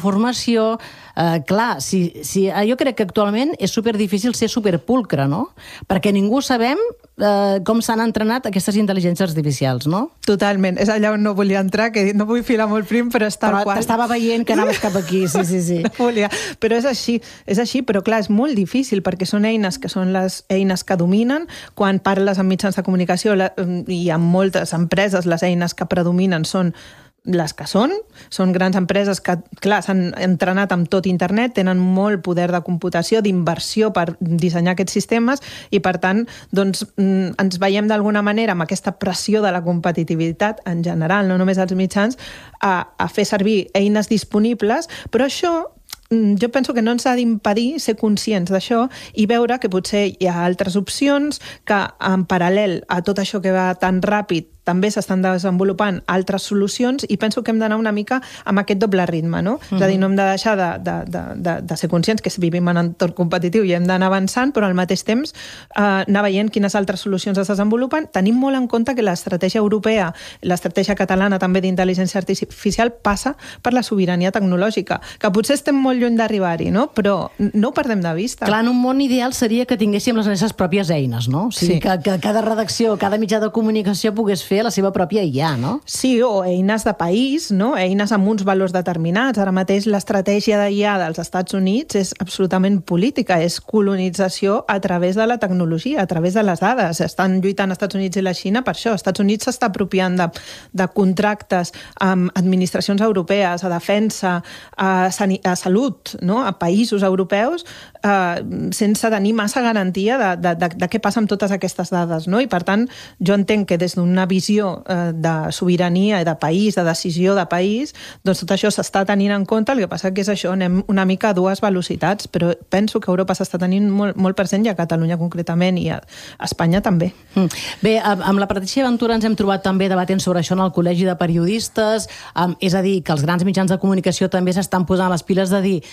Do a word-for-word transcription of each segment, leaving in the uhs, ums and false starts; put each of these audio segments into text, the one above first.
informació. Eh, clar, si, si, jo crec que actualment és superdifícil ser superpulcre, no? Perquè ningú sabem eh, com s'han entrenat aquestes intel·ligències artificials, no? Totalment. És allà on no volia entrar, que no vull filar molt prim, però és tal però qual. T'estava veient que anaves cap aquí, sí, sí, sí. No volia. Però és així, és així, però clar, és molt difícil, perquè són eines que són les eines que dominen. Quan parles amb mitjans de comunicació la, i amb moltes empreses, les eines que predominen són les que són, són grans empreses que, clar, s'han entrenat amb tot internet, tenen molt poder de computació, d'inversió per dissenyar aquests sistemes i, per tant, doncs, ens veiem d'alguna manera amb aquesta pressió de la competitivitat en general, no només als mitjans, a, a fer servir eines disponibles, però això jo penso que no ens ha d'impedir ser conscients d'això i veure que potser hi ha altres opcions, que en paral·lel a tot això que va tan ràpid també s'estan desenvolupant altres solucions i penso que hem d'anar una mica amb aquest doble ritme, no? Uh-huh. És a dir, no hem de deixar de, de, de, de, de ser conscients que vivim en un entorn competitiu i hem d'anar avançant, però al mateix temps eh, anar veient quines altres solucions es desenvolupen. Tenim molt en compte que l'estratègia europea, l'estratègia catalana també d'intel·ligència artificial passa per la sobirania tecnològica, que potser estem molt lluny d'arribar-hi, no? Però no ho perdem de vista. Clar, en un món ideal seria que tinguéssim les nostres pròpies eines, no? O sigui, sí. que, que cada redacció, cada mitjà de comunicació pogués fer la seva pròpia I A, no? Sí, o eines de país, no? Eines amb uns valors determinats. Ara mateix l'estratègia de I A dels Estats Units és absolutament política, és colonització a través de la tecnologia, a través de les dades. Estan lluitant els Estats Units i la Xina per això. Els Estats Units s'està apropiant de, de contractes amb administracions europees, a defensa, a, a salut, no? A països europeus, eh, sense tenir massa garantia de, de, de, de què passa amb totes aquestes dades, no? I per tant, jo entenc que des d'una visió de sobirania, de país, de decisió de país, doncs tot això s'està tenint en compte. El que passa que és això, anem una mica a dues velocitats, però penso que Europa s'està tenint molt, molt present, i a Catalunya concretament, i a Espanya també. Mm. Bé, amb la Patricia Ventura ens hem trobat també debatent sobre això en el Col·legi de Periodistes, és a dir, que els grans mitjans de comunicació també s'estan posant les piles de dir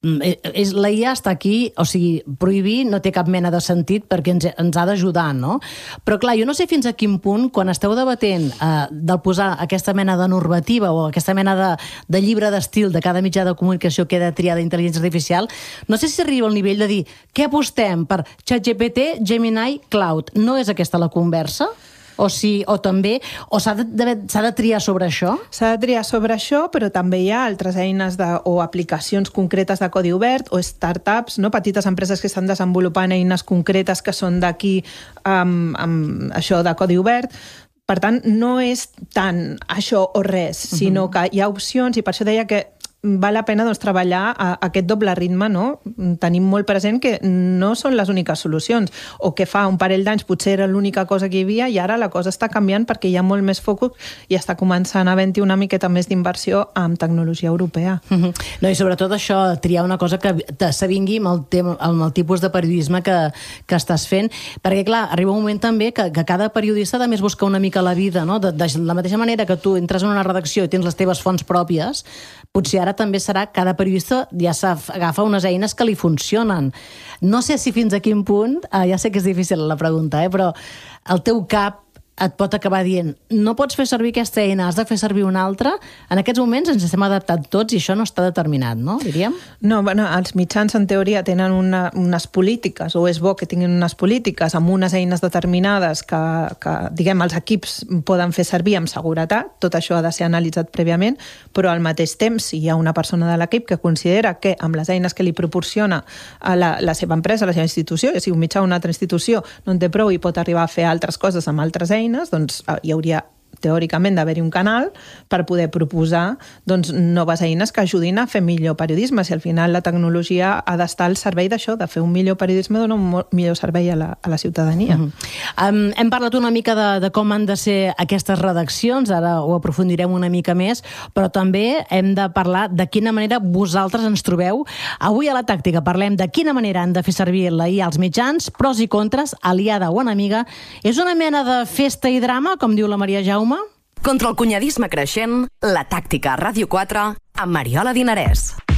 és, la I A està aquí, o sigui, prohibir no té cap mena de sentit perquè ens, ens ha d'ajudar, no? Però clar, jo no sé fins a quin punt, quan esteu debatent eh, del posar aquesta mena de normativa o aquesta mena de, de llibre d'estil de cada mitjà de comunicació que ha de triar d'intel·ligència artificial, no sé si arriba al nivell de dir què apostem per ChatGPT, Gemini, Cloud. No és aquesta la conversa? O, si, o també, o s'ha de, s'ha de triar sobre això? S'ha de triar sobre això, però també hi ha altres eines de, o aplicacions concretes de codi obert o startups, no? Petites empreses que estan desenvolupant eines concretes que són d'aquí amb, amb això de codi obert. Per tant, no és tant això o res, sinó que hi ha opcions, i per això deia que val la pena doncs, treballar a, a aquest doble ritme, no? Tenim molt present que no són les úniques solucions, o que fa un parell d'anys potser era l'única cosa que hi havia i ara la cosa està canviant perquè hi ha molt més focus i està començant a haver-hi una miqueta més d'inversió amb tecnologia europea. Mm-hmm. No, i sobretot això, triar una cosa que s'avingui amb el, tema, amb el tipus de periodisme que, que estàs fent, perquè clar, arriba un moment també que, que cada periodista a més busca una mica la vida, no? De, de la mateixa manera que tu entres en una redacció i tens les teves fonts pròpies, potser ara també serà que cada periodista ja agafa unes eines que li funcionen. No sé si fins a quin punt, eh, ja sé que és difícil la pregunta, eh, però el teu cap et pot acabar dient no pots fer servir aquesta eina, has de fer servir una altra. En aquests moments ens estem adaptant tots i això no està determinat, no? Diríem? No, bueno, els mitjans en teoria tenen una, unes polítiques, o és bo que tinguin unes polítiques amb unes eines determinades que, que, diguem, els equips poden fer servir amb seguretat. Tot això ha de ser analitzat prèviament, però al mateix temps, si hi ha una persona de l'equip que considera que amb les eines que li proporciona a la, la seva empresa, la seva institució, ja sigui un mitjà o una altra institució, no en té prou i pot arribar a fer altres coses amb altres eines, doncs hi hauria teòricament d'haver-hi un canal per poder proposar doncs, noves eines que ajudin a fer millor periodisme. Si al final la tecnologia ha d'estar al servei d'això, de fer un millor periodisme, donar un millor servei a la, a la ciutadania. Mm-hmm. um, hem parlat una mica de, de com han de ser aquestes redaccions, ara ho aprofundirem una mica més, però també hem de parlar de quina manera vosaltres ens trobeu. Avui a La Tàctica parlem de quina manera han de fer servir la I A als mitjans, pros i contres, aliada o enemiga. És una mena de festa i drama, com diu la Maria Jaume? Contra el cunyadisme creixent, La Tàctica a Ràdio quatre amb Mariola Dinarès.